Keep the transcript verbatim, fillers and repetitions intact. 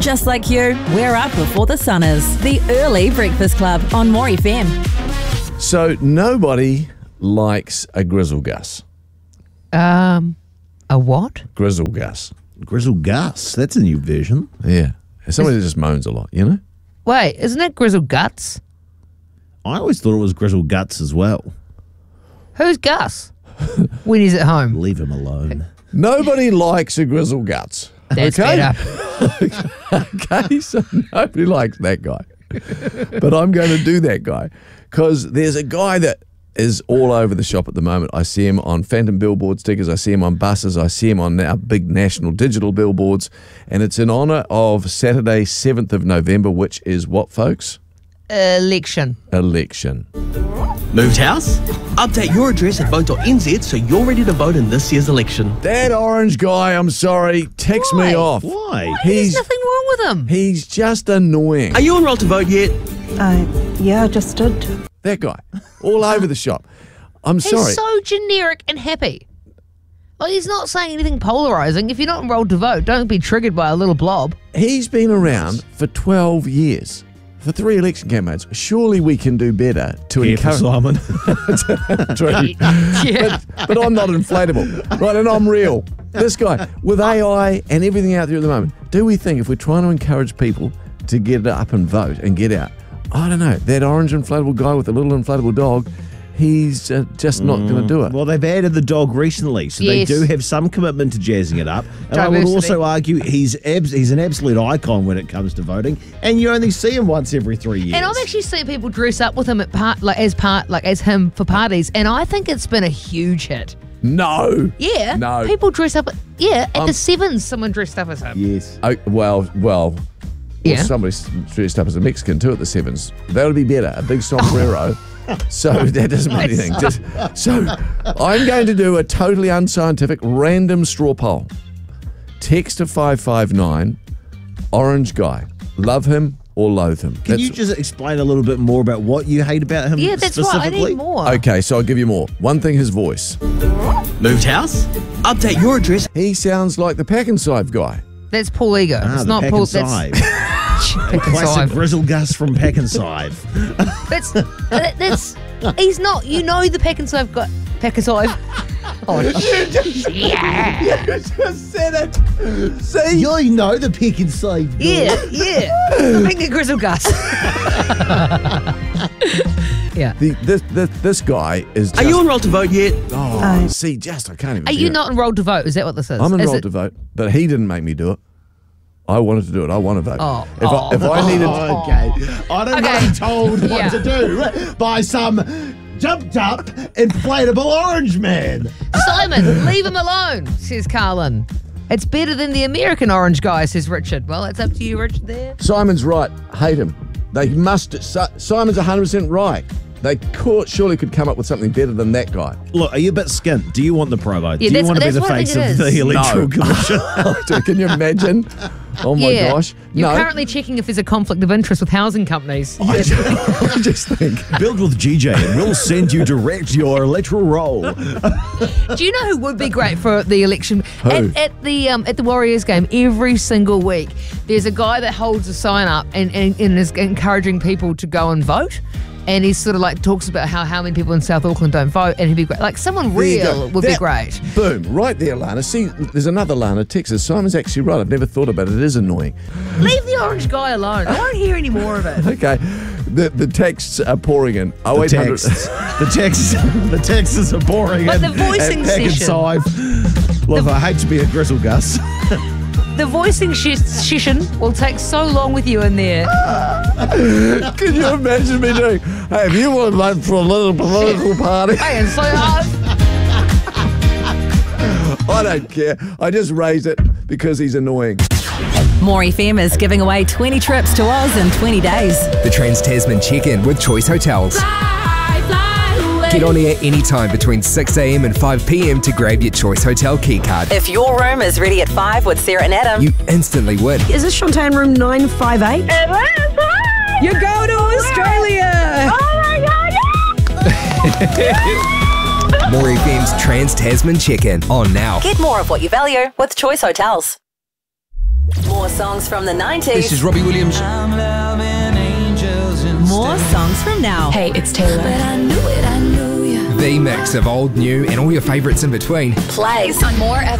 Just like you, we're up before the sun is. The Early Breakfast Club on More F M. So nobody likes a grizzle gus. Um, a what? Grizzle gus. Grizzle Gus. That's a new version. Yeah. Somebody that just moans a lot, you know? Wait, isn't it Grizzle Guts? I always thought it was Grizzle Guts as well. Who's Gus? When he's at home. Leave him alone. Nobody likes a grizzle guts. That's okay? better. Okay, so nobody likes that guy. But I'm going to do that guy because there's a guy that is all over the shop at the moment. I see him on phantom billboard stickers. I see him on buses. I see him on now big national digital billboards. And it's in honour of Saturday, seventh of November, which is what, folks? Election. Election. Moved house? Update your address at vote dot n z so you're ready to vote in this year's election. That orange guy, I'm sorry, ticks Why? me off. Why? He's, There's nothing wrong with him. he's just annoying. Are you enrolled to vote yet? Uh, yeah, I just did. That guy, all over the shop. I'm He's sorry. so generic and happy. Like, he's not saying anything polarising. If you're not enrolled to vote, don't be triggered by a little blob. He's been around for twelve years, for three election campaigns. Surely we can do better to Careful, encourage. Simon. True. Yeah. But, but I'm not inflatable, right? And I'm real. This guy, with A I and everything out there at the moment, do we think if we're trying to encourage people to get up and vote and get out, I don't know, that orange inflatable guy with the little inflatable dog, he's uh, just not going to do it. Well, they've added the dog recently, so Yes. they do have some commitment to jazzing it up. And I would Diversity. also argue he's abs- he's an absolute icon when it comes to voting, and you only see him once every three years. And I've actually seen people dress up with him at part, like as part, like as him for parties, and I think it's been a huge hit. No. Yeah, No. people dress up. Yeah, at Um, the Sevens, someone dressed up as him. Yes. Oh, well, well, Yeah. Well, somebody's dressed up as a Mexican too at the Sevens. That would be better. A big sombrero. So that doesn't mean anything. Just, so I'm going to do a totally unscientific random straw poll. Text to five five nine, orange guy. Love him or loathe him. Can you just explain a little bit more about what you hate about him Yeah, that's right. I specifically? need more. Okay, so I'll give you more. One thing, his voice. Moved house? Update your address. He sounds like the Pack and Sive guy. That's Paul Ego. Ah, it's the not Pack Paul. and That's Sive. Pack and Classic Sive. Grizzle Gus from Pack and Sive. That's that, that's. He's not. You know the Pack and Sive got Pack and Sive. Oh, yeah, You just said it. See? You know the Pack and Sive. yeah, yeah. Make the Grizzle Gus. Yeah. The, this, this, this guy is just... Are you enrolled to vote yet? Oh, Uh, see, just, I can't even Are do you it. not enrolled to vote? Is that what this is? I'm Is enrolled it- to vote, but he didn't make me do it. I wanted to do it. I want to vote. Oh. If, I, if I needed... Okay. I don't Okay. get told what Yeah. to do by some jumped up inflatable orange man. Simon, leave him alone, says Carlin. It's better than the American orange guy, says Richard. Well, it's up to you, Richard, there. Simon's right. Hate him. They must... Si- Simon's one hundred percent right. They could, surely could come up with something better than that guy. Look, are you a bit skint? Do you want the promo? Do you that's- want to be that's the what I face think of it the is. Electoral No. Commission? Can you imagine? Oh my yeah. gosh. You're no. currently checking if there's a conflict of interest with housing companies. I just, I just think... Build with G J and we'll send you direct your electoral roll. Do you know who would be great for the election? Who? At, at the um, at the Warriors game, every single week, there's a guy that holds a sign up and, and, and is encouraging people to go and vote. And he sort of like talks about how how many people in South Auckland don't vote, and he'd be great. Like someone There you real go. would be That- great. Boom, right there, Lana. See, there's another Lana, Texas. Simon's actually right. I've never thought about it. It is annoying. Leave the orange guy alone. I won't hear any more of it. Okay, the the texts are pouring in. Oh, The eight hundred. texts. the texts. The texts are boring. But and- the voicing and Pack and session. Sive. Look, I hate to be a Grizzle Gus. The voicing sh- session will take so long with you in there. Can you imagine me doing? Hey, if you want to vote for a little political party, Hey, and so hard. I don't care. I just raise it because he's annoying. More F M is giving away twenty trips to Oz in twenty days. The Trans Tasman check-in with Choice Hotels. Get on air anytime between six a.m. and five p.m. to grab your Choice Hotel keycard. If your room is ready at five with Sarah and Adam, You instantly win. Is this Shantan room nine five eight? It is! Hi! You go to Australia! Oh my god, yeah! More F M's Trans Tasman check-in on now. get more of what you value with Choice Hotels. More songs from the nineties. This is Robbie Williams. More songs from now. Hey, it's Taylor. But I knew it, I knew you. The mix of old, new, and all your favourites in between. Plays On More F